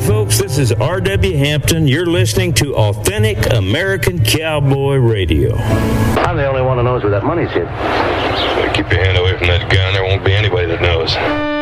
folks, this is R.W. Hampton. You're listening to Authentic American Cowboy Radio. I'm the only one who knows where that money's hid. Keep your hand away from that gun. There won't be anybody that knows.